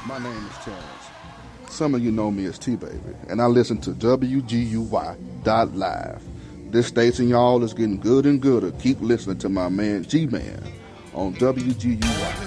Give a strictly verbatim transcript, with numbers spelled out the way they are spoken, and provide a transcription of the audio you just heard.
My name is Terrence. Some of you know me as T-Baby, and I listen to W G U Y dot live. This station, y'all, is getting good and gooder. Keep listening to my man G-Man on W G U Y.